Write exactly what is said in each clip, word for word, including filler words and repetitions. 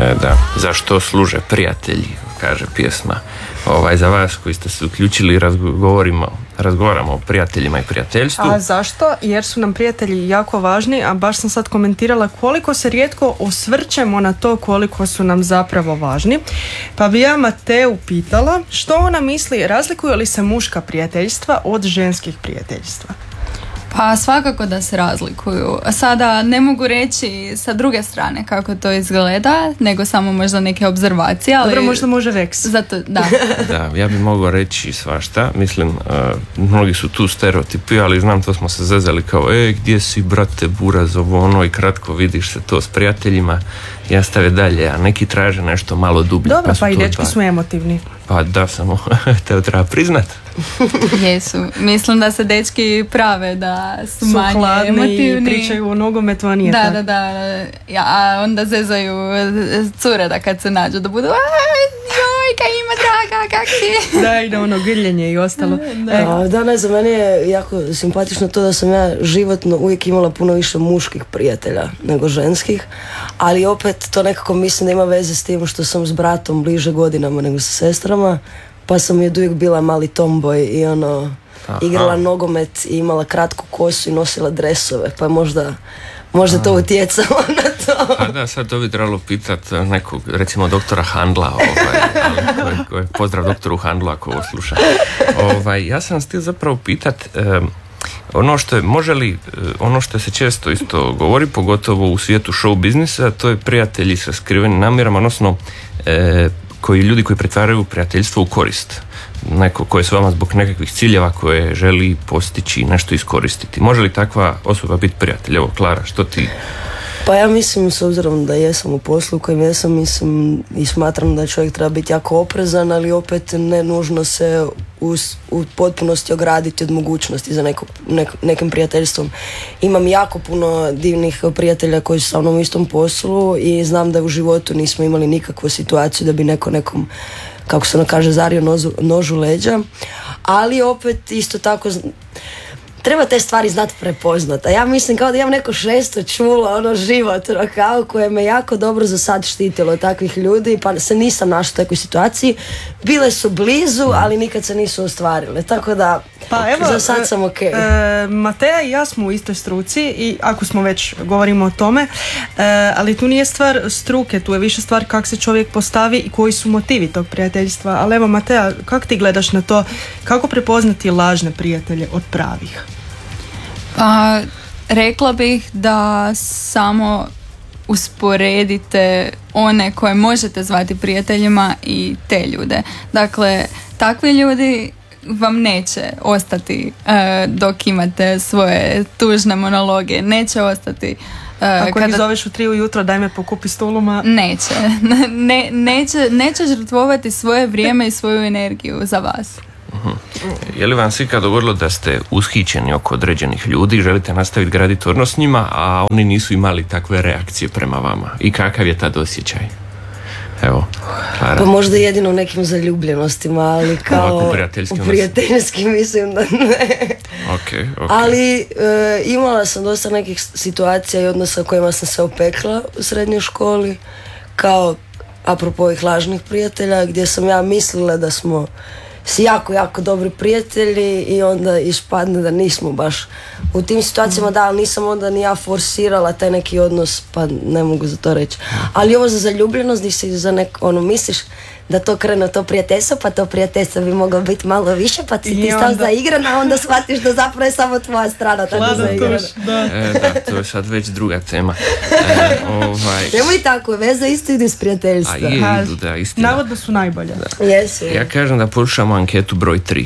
E, da, za što služe prijatelji, kaže pjesma. Ovaj, za vas koji ste se uključili, razgovorimo, razgovaramo o prijateljima i prijateljstvu. A zašto? Jer su nam prijatelji jako važni, a baš sam sad komentirala koliko se rijetko osvrćemo na to koliko su nam zapravo važni. Pa bi ja Mateu pitala što ona misli, razlikuju li se muška prijateljstva od ženskih prijateljstva? Pa svakako da se razlikuju. Sada ne mogu reći sa druge strane kako to izgleda, nego samo možda neke obzervacije. Ali... Dobro, možda može Rex. Zato, da. Da, ja bih mogao reći svašta. Mislim, uh, mnogi su tu stereotipi, ali znam, to smo se zezali kao, e, gdje si, brate, buraz, ovo ono, i kratko vidiš se to s prijateljima, ja stave dalje, a neki traže nešto malo dublje. Dobro, pa, pa i dečki dva... su emotivni. Pa da, samo te treba priznat. Jesu. Mislim da se dečki prave da su, su manje hladni emotivni. I pričaju o nogometu, a nije da, tako. Da, da, ja, a onda zezaju cure da kad se nađu da budu joj, kaj ima draga, kak si? Da, i da ono grljenje i ostalo. Da, e. da ne, za mene je jako simpatično to da sam ja životno uvijek imala puno više muških prijatelja nego ženskih, ali opet to nekako mislim da ima veze s tim što sam s bratom bliže godinama nego sa sestrama, pa sam od uvijek bila mali tomboy i ono, aha, igrala nogomet i imala kratku kosu i nosila dresove, pa možda Možda to utjecalo na to. A da, sad to bi trebalo pitati nekog, recimo doktora Handla, ovaj, ali, koji, koji, pozdrav doktoru Handlu ako ovo sluša. Ovaj, ja sam htio zapravo pitat, um, ono što je, može li, ono što se često isto govori, pogotovo u svijetu show biznisa, to je prijatelji sa skrivenim namjerama, odnosno e, koji ljudi koji pretvaraju prijateljstvo u korist. Neko ko je s vama zbog nekakvih ciljeva koje želi postići, nešto iskoristiti. Može li takva osoba biti prijatelj? Evo, Klara, što ti... Pa ja mislim, s obzirom da jesam u poslu u kojem jesam, mislim i smatram da čovjek treba biti jako oprezan, ali opet ne nužno se u, u potpunosti ograditi od mogućnosti za neko, nek, nekim prijateljstvom. Imam jako puno divnih prijatelja koji su sa mnom u istom poslu i znam da u životu nismo imali nikakvu situaciju da bi neko nekom, kako se ono kaže, zario nožu, nožu leđa, ali opet isto tako treba te stvari znati prepoznat. A ja mislim kao da imam neko šesto čulo, ono život, kao koje me jako dobro za sad štitilo od takvih ljudi, pa se nisam našla u takvoj situaciji. Bile su blizu, ali nikad se nisu ostvarile. Tako da, pa evo, za sad sam ok. E, Matea i ja smo u istoj struci i ako smo već govorimo o tome, e, ali tu nije stvar struke, tu je više stvar kako se čovjek postavi i koji su motivi tog prijateljstva. Ali evo, Matea, kako ti gledaš na to, kako prepoznati lažne prijatelje od pravih? Pa, rekla bih da samo usporedite one koje možete zvati prijateljima i te ljude. Dakle, takvi ljudi vam neće ostati uh, dok imate svoje tužne monologe. Neće ostati uh, ako kada... ih zoveš u tri ujutro, daj me pokupi stoluma. Neće. ne, neće. Neće žrtvovati svoje vrijeme i svoju energiju za vas. Uh-huh. Je li vam se ikad dogodilo da ste ushićeni oko određenih ljudi, želite nastaviti graditi odnos s njima, a oni nisu imali takve reakcije prema vama? I kakav je tad osjećaj? Evo, Klara. Pa možda jedino u nekim zaljubljenostima, ali kao ovako prijateljski, u prijateljski mislim da ne. Okay, okay. Ali e, imala sam dosta nekih situacija i odnosa kojima sam se opekla u srednjoj školi, kao apropo ovih lažnih prijatelja, gdje sam ja mislila da smo si jako, jako dobri prijatelji i onda ispadne da nismo baš u tim situacijama, da, ali nisam onda ni ja forsirala taj neki odnos, pa ne mogu za to reći. Ali ovo za zaljubljenost, gdje si za neko, ono, misliš da to krene to prijateljstvo, pa to prijateljstvo bi moglo biti malo više, pa ti ti stav zaigran, a onda shvatiš da zapravo je samo tvoja strana tako zaigrana. Da. E, da, to je sad već druga tema. E, ovaj... Nemoj tako, veze isto ide s prijateljstva. A je, idu, da, istina. Navodno su najbolje. Da. Yes, ja kažem da poslušamo anketu broj tri.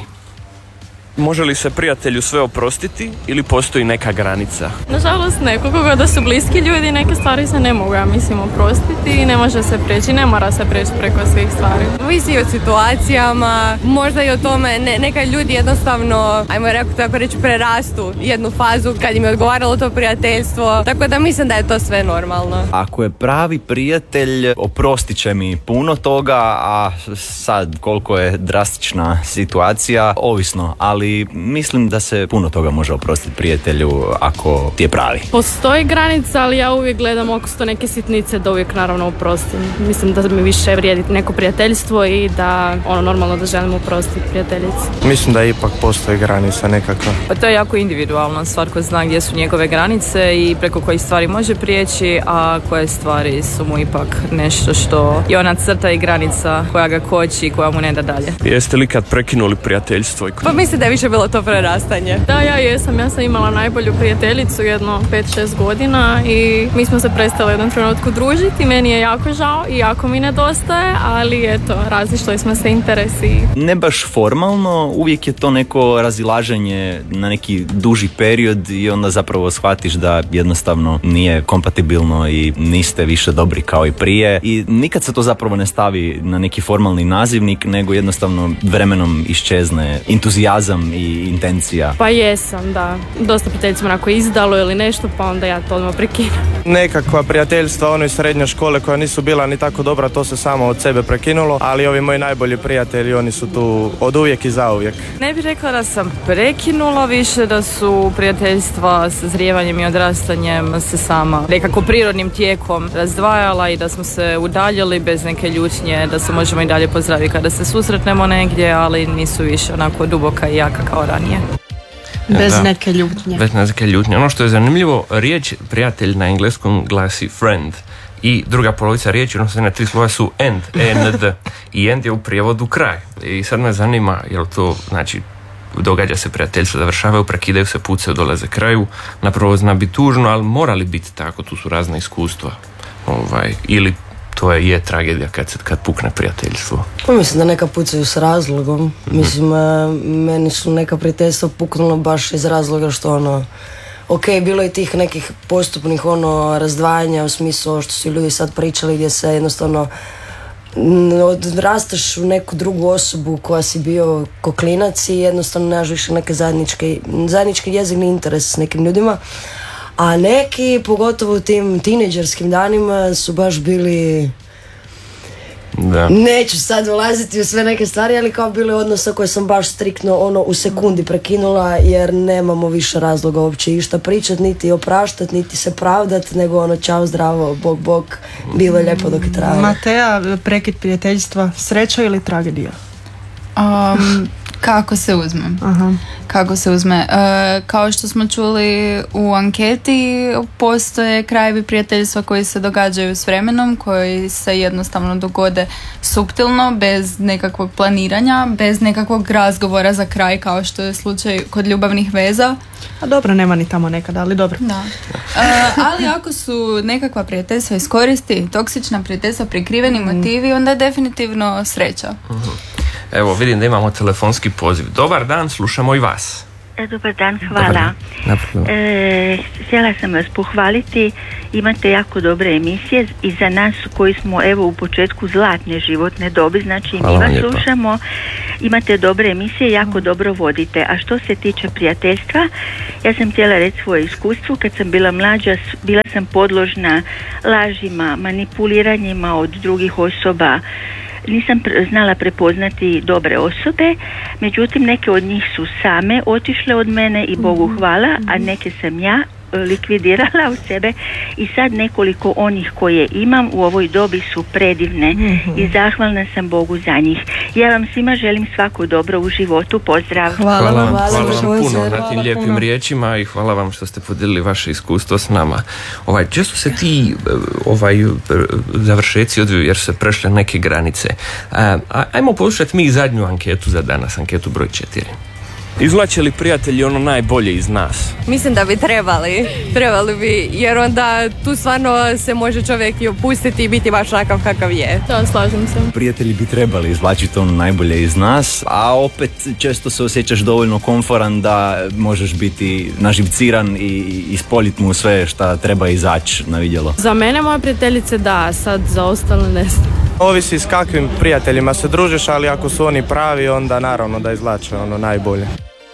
Može li se prijatelju sve oprostiti ili postoji neka granica? Nažalost ne, koliko god da su bliski ljudi, neke stvari se ne mogu, ja mislim, oprostiti i ne može se preći, ne mora se preći preko svih stvari. Visi o situacijama, možda i o tome, ne, neka ljudi jednostavno, ajmo tako reći, prerastu jednu fazu kad im je odgovaralo to prijateljstvo, tako da mislim da je to sve normalno. Ako je pravi prijatelj, oprostit će mi puno toga, a sad koliko je drastična situacija, ovisno, ali ali mislim da se puno toga može oprostiti prijatelju ako ti je pravi. Postoji granica, ali ja uvijek gledam oko sto neke sitnice da uvijek naravno oprostim. Mislim da mi više vrijedi neko prijateljstvo i da ono normalno da želim oprostiti prijateljici. Mislim da ipak postoji granica nekakva. Pa to je jako individualno, svatko zna gdje su njegove granice i preko kojih stvari može prijeći, a koje stvari su mu ipak nešto što je ona crta i granica koja ga koči i koja mu ne da dalje. Jeste li kad prekinuli prijateljstvo? Pa mislim da je više bilo to prerastanje. Da, ja jesam. Ja sam imala najbolju prijateljicu jedno pet šest godina i mi smo se prestali u jednom trenutku družiti. Meni je jako žao i jako mi nedostaje, ali eto, različili smo se interesi. Ne baš formalno, uvijek je to neko razilaženje na neki duži period i onda zapravo shvatiš da jednostavno nije kompatibilno i niste više dobri kao i prije i nikad se to zapravo ne stavi na neki formalni nazivnik, nego jednostavno vremenom iščezne entuzijazam i intencija. Pa jesam, da. Dosta prijateljicama onako izdalo ili nešto, pa onda ja to odmah prekinem. Nekakva prijateljstva ono iz srednje škole koja nisu bila ni tako dobra, to se samo od sebe prekinulo, ali ovi moji najbolji prijatelji, oni su tu od uvijek i zauvijek. Ne bih rekla da sam prekinula, više da su prijateljstva sa zrijevanjem i odrastanjem se sama nekako prirodnim tijekom razdvajala i da smo se udaljili bez neke ljutnje, da se možemo i dalje pozdraviti kada se susretnemo negdje, ali nisu više onako duboka i jaka kao ranije. Bez da. neke ljutnje. Bez neke ljutnje. Ono što je zanimljivo, riječ prijatelj na engleskom glasi friend i druga polovica riječi, odnosno na tri slova su end, end i end je u prijevodu kraj. I sad me zanima, jel to znači događa se prijateljstvo, završavaju, prekidaju se, pucaju, dolaze kraju, napravo zna biti tužno, ali mora li biti tako, tu su razna iskustva, ovaj, ili to je, je tragedija kad, se, kad pukne prijateljstvo. Pa mislim da neka pucaju s razlogom. Mm-hmm. Mislim, a, meni su neka prijateljstva puknula baš iz razloga što ono, ok, bilo je tih nekih postupnih ono razdvajanja u smislu što su ljudi sad pričali gdje se jednostavno odrastaš u neku drugu osobu koja si bio ko klinac i jednostavno nemaš više neke zajedničke, zajednički jezik i interes s nekim ljudima. A neki, pogotovo u tim tinejdžerskim danima, su baš bili... Da. Neću sad ulaziti u sve neke stvari, ali kao bili odnosa koje sam baš striktno ono u sekundi prekinula, jer nemamo više razloga uopće išta pričat, niti opraštat, niti se pravdat, nego ono čao, zdravo, bog, bog, bilo je lijepo dok je trajalo. Matea, prekid prijateljstva, sreća ili tragedija? Um, kako se uzme? Aha. Kako se uzme? E, kao što smo čuli u anketi, postoje krajevi prijateljstva koji se događaju s vremenom, koji se jednostavno dogode suptilno, bez nekakvog planiranja, bez nekakvog razgovora za kraj, kao što je slučaj kod ljubavnih veza. A dobro, nema ni tamo nekada, ali dobro. Da. E, ali ako su nekakva prijateljstva iskoristi, toksična prijateljstva, prikriveni motivi, onda je definitivno sreća. Uh-huh. Evo, vidim da imamo telefonski poziv. Dobar dan, slušamo i vas. E, dobar dan, hvala. Dobar. E, htjela sam vas pohvaliti, imate jako dobre emisije i za nas koji smo evo u početku zlatne životne dobi, znači hvala, mi vas lijepa. Slušamo, imate dobre emisije, jako dobro vodite. A što se tiče prijateljstva, ja sam htjela reći svoje iskustvo, kad sam bila mlađa, bila sam podložna lažima, manipuliranjima od drugih osoba. Nisam znala prepoznati dobre osobe, međutim neke od njih su same otišle od mene i Bogu hvala, a neke sam ja likvidirala u sebe i sad nekoliko onih koje imam u ovoj dobi su predivne mm-hmm. i zahvalna sam Bogu za njih. Ja vam svima želim svako dobro u životu, pozdrav. Hvala, hvala vam, hvala, hvala vam puno na tim lijepim puno. riječima i hvala vam što ste podijelili vaše iskustvo s nama. Ovaj, često se ti ovaj, završeci odviju jer se prešle neke granice. A, ajmo poslušati mi zadnju anketu za danas, anketu broj četiri. Izvlače li prijatelji ono najbolje iz nas? Mislim da bi trebali, trebali bi, jer onda tu stvarno se može čovjek i opustiti i biti baš takav kakav je. Da, slažem se. Prijatelji bi trebali izvlačiti ono najbolje iz nas, a opet često se osjećaš dovoljno komforan da možeš biti naživciran i ispoljiti mu sve šta treba izaći na vidjelo. Za mene moje prijateljice da, sad za ostale ne znam. Ovisi s kakvim prijateljima se družiš, ali ako su oni pravi, onda naravno da izvlače ono najbolje.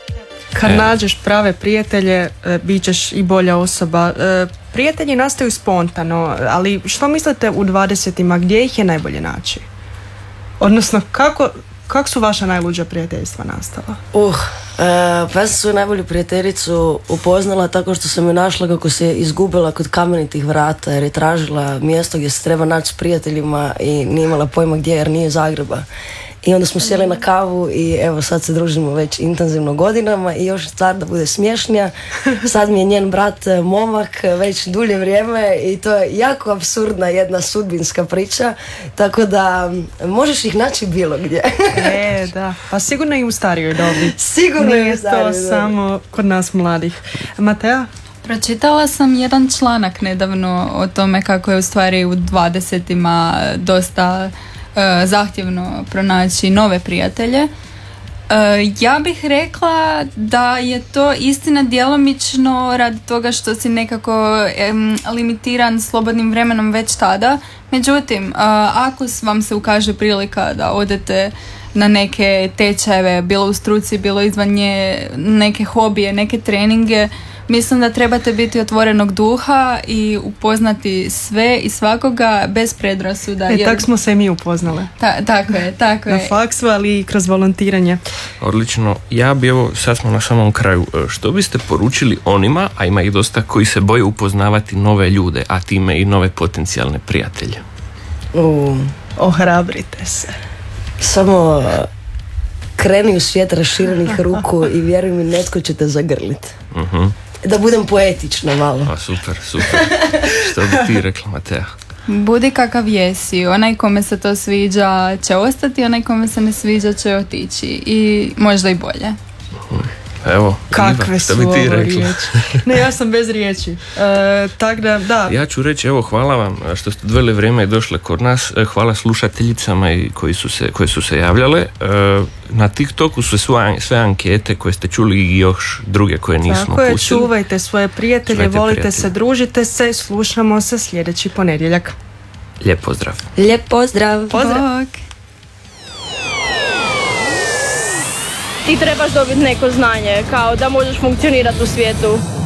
Kad e. nađeš prave prijatelje, e, bit ćeš i bolja osoba. E, prijatelji nastaju spontano, ali što mislite u dvadesetima, gdje ih je najbolje naći? Odnosno, kako, kako su vaša najluđa prijateljstva nastala? Uh, pa ja sam svoju najbolju prijateljicu upoznala tako što sam je našla kako se izgubila kod Kamenitih vrata jer je tražila mjesto gdje se treba naći s prijateljima i nije imala pojma gdje jer nije iz Zagreba. I onda smo sjeli na kavu i evo sad se družimo već intenzivno godinama i još stvar da bude smješnija. Sad mi je njen brat momak već dulje vrijeme i to je jako apsurdna jedna sudbinska priča, tako da možeš ih naći bilo gdje. E, da. Pa sigurno i u starijoj dobi. Sigurno i u starijoj dobi. Nije to samo kod nas mladih. Matea? Pročitala sam jedan članak nedavno o tome kako je u stvari u dvadesetima dosta uh, zahtjevno pronaći nove prijatelje. Uh, ja bih rekla da je to istina djelomično radi toga što si nekako um, limitiran slobodnim vremenom već tada. Međutim, uh, ako vam se ukaže prilika da odete na neke tečajeve, bilo u struci, bilo izvan nje, neke hobije, neke treninge, mislim da trebate biti otvorenog duha i upoznati sve i svakoga bez predrasuda. E, jer... tako smo se i mi upoznale. Ta, tako je, tako na je. faksu, ali i kroz volontiranje. Odlično. Ja bi ovo, sad smo na samom kraju, što biste poručili onima, a ima ih dosta, koji se boje upoznavati nove ljude, a time i nove potencijalne prijatelje? Uh, ohrabrite se. Samo kreni u svijet raširenih ruku i vjeruj mi, netko će te zagrliti. Uh-huh. Da budem poetična malo. A, super, super. Što bi ti rekla, Matea? Budi kakav jesi. Onaj kome se to sviđa će ostati, onaj kome se ne sviđa će otići. I možda i bolje. Uh-huh. Evo, kakve što bi ti rekla? Riječi. Ne, ja sam bez riječi. E, tak da, da. Ja ću reći, evo, hvala vam što ste odveli vrijeme i došle kod nas. Hvala slušateljicama i koji su se, koje su se javljale. E, na TikToku su sve, sve ankete koje ste čuli i još druge koje nismo Tako je, pustili. čuvajte svoje prijatelje, Čuvajte volite prijatelje. se, družite se, slušamo se sljedeći ponedjeljak. Lijep pozdrav. Lijep pozdrav. Pozdrav. Bok. Ti trebaš dobiti neko znanje, kao da možeš funkcionirati u svijetu.